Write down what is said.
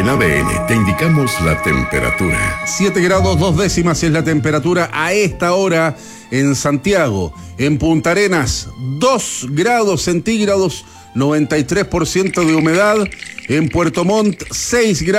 En ADN te indicamos la temperatura. 7 grados 2 décimas es la temperatura a esta hora en Santiago. En Punta Arenas, 2 grados centígrados, 93% de humedad. En Puerto Montt, 6 grados.